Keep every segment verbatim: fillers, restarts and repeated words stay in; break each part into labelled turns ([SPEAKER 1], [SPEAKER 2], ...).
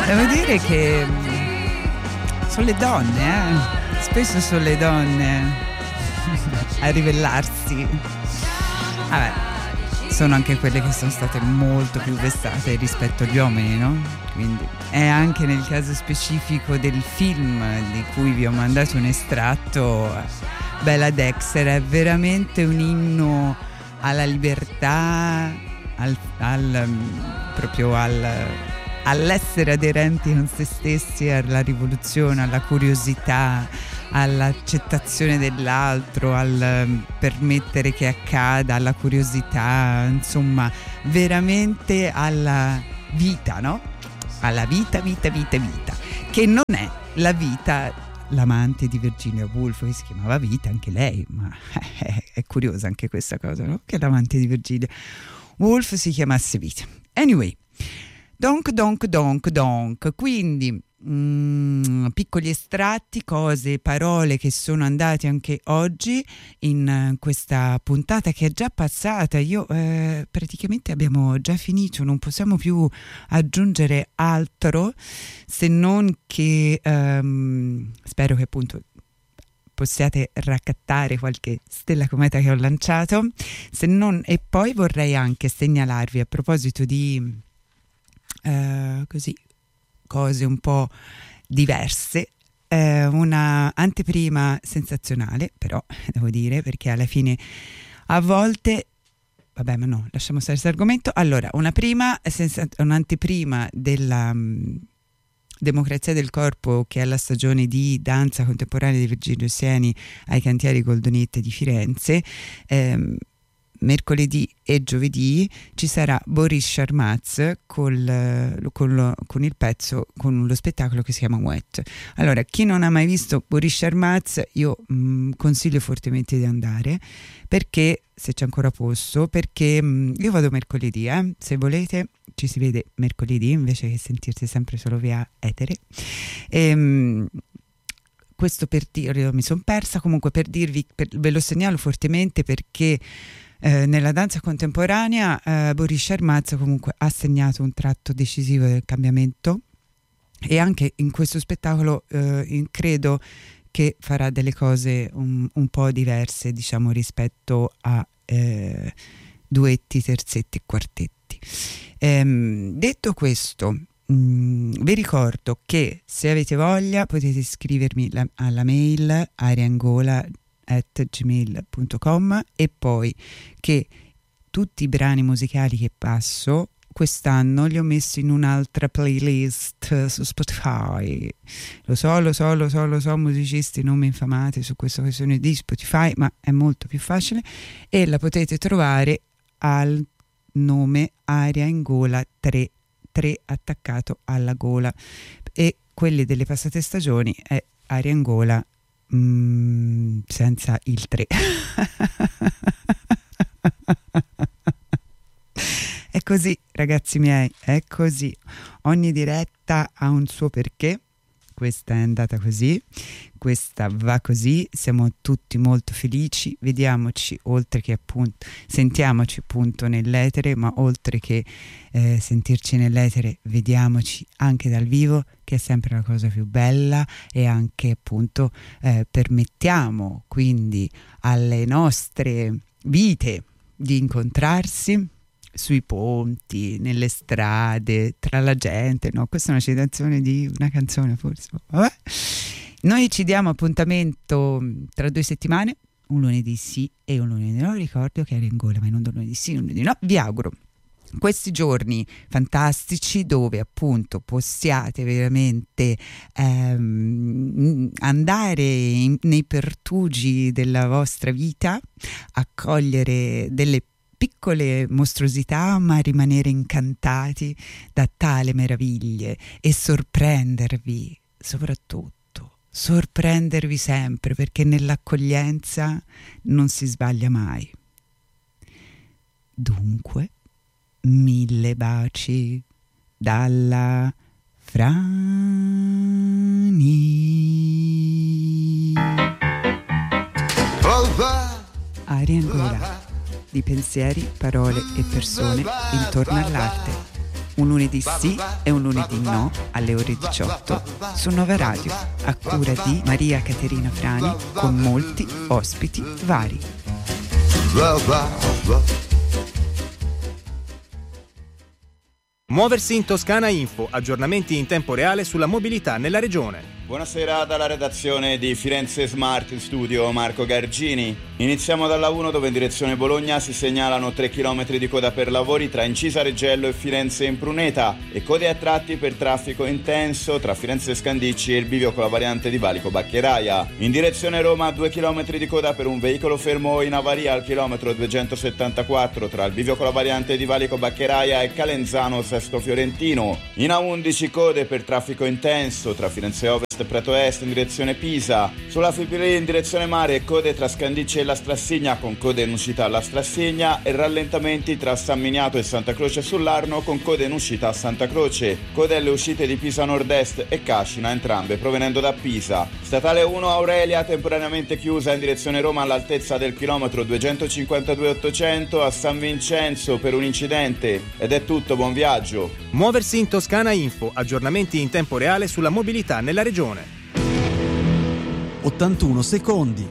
[SPEAKER 1] devo dire che sono le donne, eh? Spesso sono le donne a ribellarsi. Vabbè, sono anche quelle che sono state molto più vessate rispetto agli uomini, no? Quindi è anche nel caso specifico del film di cui vi ho mandato un estratto, Bella Dexter è veramente un inno alla libertà, al, al proprio al, all'essere aderenti con se stessi, alla rivoluzione, alla curiosità, all'accettazione dell'altro, al permettere che accada, alla curiosità, insomma, veramente alla vita, no? Alla vita, vita, vita, vita, che non è la vita, l'amante di Virginia Woolf, che si chiamava Vita anche lei, ma è, è curiosa anche questa cosa, no? Che l'amante di Virginia Woolf si chiamasse Vita. Anyway, donc, donc, donc, donc, quindi Mm, piccoli estratti, cose, parole che sono andate anche oggi in uh, questa puntata che è già passata. Io eh, praticamente abbiamo già finito, non possiamo più aggiungere altro, se non che um, spero che appunto possiate raccattare qualche stella cometa che ho lanciato, se non, e poi vorrei anche segnalarvi a proposito di uh, così cose un po' diverse, eh, una anteprima sensazionale, però devo dire, perché alla fine a volte vabbè, ma no, lasciamo stare questo argomento. Allora, una prima senza, un'anteprima della um, Democrazia del Corpo, che è la stagione di danza contemporanea di Virgilio Sieni ai Cantieri Goldonette di Firenze. ehm, mercoledì e giovedì ci sarà Boris Sharmaz col, con, con il pezzo, con lo spettacolo che si chiama Wet. Allora, chi non ha mai visto Boris Sharmaz, io mh, consiglio fortemente di andare, perché se c'è ancora posto, perché mh, io vado mercoledì, eh, se volete ci si vede mercoledì invece che sentirsi sempre solo via etere. E, mh, questo per dire, mi sono persa, comunque per dirvi, per, ve lo segnalo fortemente perché Eh, nella danza contemporanea eh, Boris Sharmaz comunque ha segnato un tratto decisivo del cambiamento, e anche in questo spettacolo eh, in, credo che farà delle cose un, un po' diverse, diciamo, rispetto a eh, duetti, terzetti e quartetti. Ehm, detto questo, mh, vi ricordo che se avete voglia potete scrivermi la, alla mail ariangola at gmail punto com, e poi che tutti i brani musicali che passo quest'anno li ho messi in un'altra playlist su Spotify. Lo so, lo so, lo so, lo so, musicisti, non mi infamate su questa questione di Spotify, ma è molto più facile e la potete trovare al nome Aria in Gola tre, tre attaccato alla gola, e quelli delle passate stagioni è Aria in Gola Mm, senza il tre. È così, ragazzi miei, è così. Ogni diretta ha un suo perché. Questa è andata così, questa va così, siamo tutti molto felici, vediamoci, oltre che appunto sentiamoci appunto nell'etere, ma oltre che eh, sentirci nell'etere, vediamoci anche dal vivo, che è sempre la cosa più bella, e anche appunto eh, permettiamo quindi alle nostre vite di incontrarsi sui ponti, nelle strade, tra la gente, no? Questa è una citazione di una canzone forse. Vabbè. Noi ci diamo appuntamento tra due settimane, un lunedì sì e un lunedì no. Ricordo che era in gola, ma non un lunedì sì, un lunedì no. Vi auguro questi giorni fantastici dove appunto possiate veramente ehm, andare in, nei pertugi della vostra vita, accogliere delle piccole mostruosità, ma rimanere incantati da tale meraviglie e sorprendervi, soprattutto sorprendervi sempre, perché nell'accoglienza non si sbaglia mai. Dunque, mille baci dalla Frani. Aria in Gola, di pensieri, parole e persone intorno all'arte. un lunedì sì e un lunedì no alle ore diciotto su Nova Radio, a cura di Maria Caterina Frani, con molti ospiti vari.
[SPEAKER 2] Muoversi in Toscana Info, aggiornamenti in tempo reale sulla mobilità nella regione.
[SPEAKER 3] Buonasera dalla redazione di Firenze Smart, in studio Marco Gargini. Iniziamo dalla uno, dove in direzione Bologna si segnalano tre chilometri di coda per lavori tra Incisa Reggello e Firenze Impruneta e code a tratti per traffico intenso tra Firenze Scandicci e il bivio con la variante di Valico Baccheraia. In direzione Roma due chilometri di coda per un veicolo fermo in avaria al chilometro duecentosettantaquattro tra il bivio con la variante di Valico Baccheraia e Calenzano Sesto Fiorentino. In A undici code per traffico intenso tra Firenze Ovest e Prato Est in direzione Pisa. Sulla Fipili in direzione mare code tra Scandicci e la Strassigna con code in uscita alla Strassigna e rallentamenti tra San Miniato e Santa Croce sull'Arno con code in uscita a Santa Croce. Code alle uscite di Pisa Nord-Est e Cascina, entrambe provenendo da Pisa. Statale uno Aurelia temporaneamente chiusa in direzione Roma all'altezza del chilometro duecentocinquantadue ottocento a San Vincenzo per un incidente. Ed è tutto, buon viaggio.
[SPEAKER 2] Muoversi in Toscana Info, aggiornamenti in tempo reale sulla mobilità nella regione.
[SPEAKER 4] ottantuno secondi.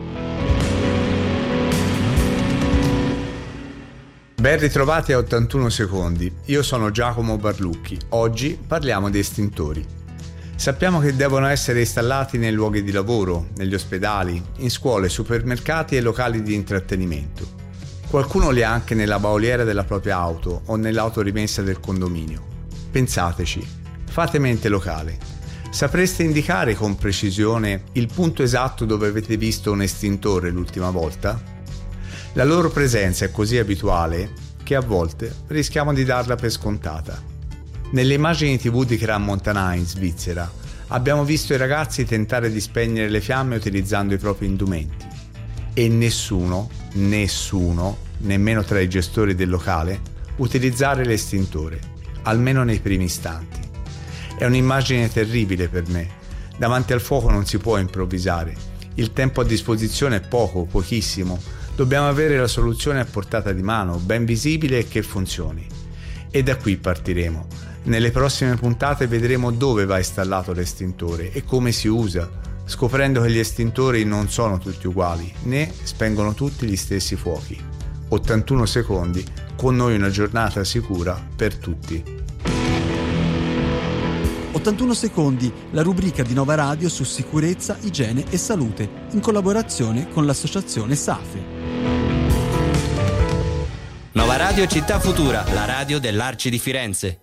[SPEAKER 5] Ben ritrovati a ottantuno secondi, io sono Giacomo Barlucchi. Oggi parliamo di estintori. Sappiamo che devono essere installati nei luoghi di lavoro, negli ospedali, in scuole, supermercati e locali di intrattenimento. Qualcuno li ha anche nella bauliera della propria auto o nell'auto rimessa del condominio. Pensateci, fate mente locale. Sapreste indicare con precisione il punto esatto dove avete visto un estintore l'ultima volta? La loro presenza è così abituale che a volte rischiamo di darla per scontata. Nelle immagini tivù di Gran Montanà in Svizzera abbiamo visto i ragazzi tentare di spegnere le fiamme utilizzando i propri indumenti e nessuno, nessuno, nemmeno tra i gestori del locale, utilizzare l'estintore, almeno nei primi istanti. È un'immagine terribile per me. Davanti al fuoco non si può improvvisare. Il tempo a disposizione è poco, pochissimo. Dobbiamo avere la soluzione a portata di mano, ben visibile e che funzioni. E da qui partiremo. Nelle prossime puntate vedremo dove va installato l'estintore e come si usa, scoprendo che gli estintori non sono tutti uguali, né spengono tutti gli stessi fuochi. ottantuno secondi, con noi una giornata sicura per tutti.
[SPEAKER 4] ottantuno secondi, la rubrica di Nova Radio su sicurezza, igiene e salute, in collaborazione con l'associazione SAFE.
[SPEAKER 6] Nova Radio Città Futura, la radio dell'Arci di Firenze.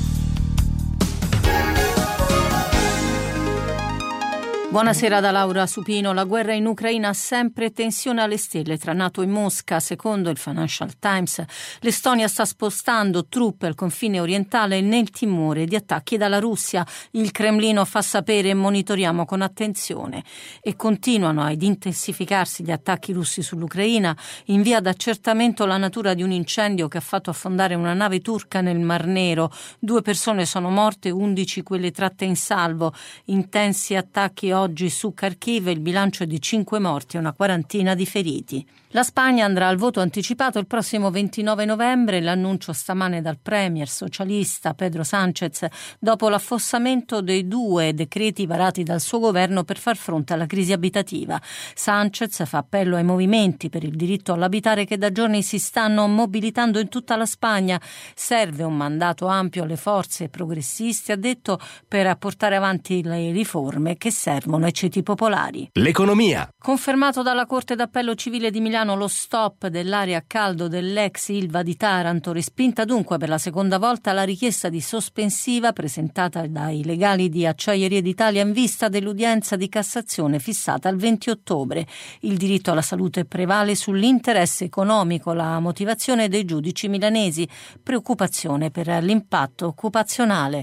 [SPEAKER 7] Buonasera da Laura Supino. La guerra in Ucraina ha sempre tensione alle stelle tra NATO e Mosca. Secondo il Financial Times, l'Estonia sta spostando truppe al confine orientale nel timore di attacchi dalla Russia. Il Cremlino fa sapere: monitoriamo con attenzione. E continuano ad intensificarsi gli attacchi russi sull'Ucraina. In via d'accertamento la natura di un incendio che ha fatto affondare una nave turca nel Mar Nero. Due persone sono morte, undici quelle tratte in salvo. Intensi attacchi oggi su Kharkiv, il bilancio è di cinque morti e una quarantina di feriti. La Spagna andrà al voto anticipato il prossimo ventinove novembre, l'annuncio stamane dal premier socialista Pedro Sánchez dopo l'affossamento dei due decreti varati dal suo governo per far fronte alla crisi abitativa. Sánchez fa appello ai movimenti per il diritto all'abitare che da giorni si stanno mobilitando in tutta la Spagna. Serve un mandato ampio alle forze progressisti, ha detto, per portare avanti le riforme che servono ai ceti popolari.
[SPEAKER 6] L'economia.
[SPEAKER 7] Confermato dalla Corte d'Appello Civile di Milano lo stop dell'area a caldo dell'ex Ilva di Taranto, respinta dunque per la seconda volta la richiesta di sospensiva presentata dai legali di Acciaierie d'Italia in vista dell'udienza di Cassazione fissata al venti ottobre. Il diritto alla salute prevale sull'interesse economico, la motivazione dei giudici milanesi, preoccupazione per l'impatto occupazionale.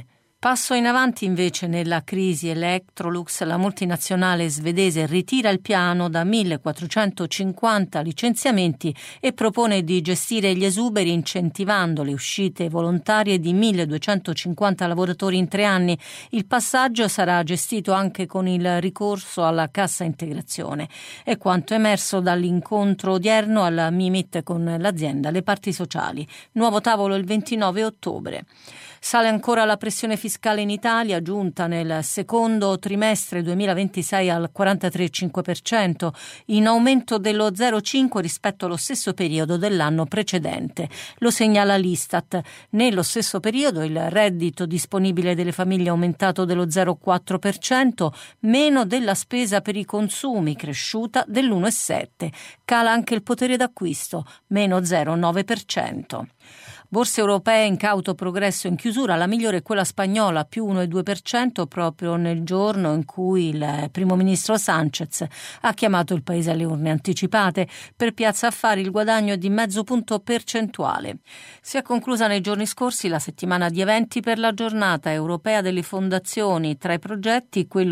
[SPEAKER 7] Passo in avanti invece nella crisi Electrolux, la multinazionale svedese ritira il piano da millequattrocentocinquanta licenziamenti e propone di gestire gli esuberi incentivando le uscite volontarie di milleduecentocinquanta lavoratori in tre anni. Il passaggio sarà gestito anche con il ricorso alla cassa integrazione. È quanto emerso dall'incontro odierno al Mimit con l'azienda, le parti sociali. Nuovo tavolo il ventinove ottobre. Sale ancora la pressione fiscale in Italia, giunta nel secondo trimestre duemilaventisei al quarantatré virgola cinque per cento, in aumento dello zero virgola cinque rispetto allo stesso periodo dell'anno precedente. Lo segnala l'Istat. Nello stesso periodo il reddito disponibile delle famiglie è aumentato dello zero virgola quattro per cento, meno della spesa per i consumi, cresciuta dell'uno virgola sette per cento. Cala anche il potere d'acquisto, meno zero virgola nove per cento. Borse europee in cauto progresso in chiusura, la migliore è quella spagnola, più uno virgola due per cento, proprio nel giorno in cui il primo ministro Sánchez ha chiamato il paese alle urne anticipate. Per Piazza Affari il guadagno è di mezzo punto percentuale. Si è conclusa nei giorni scorsi la settimana di eventi per la giornata europea delle fondazioni. Tra i progetti quello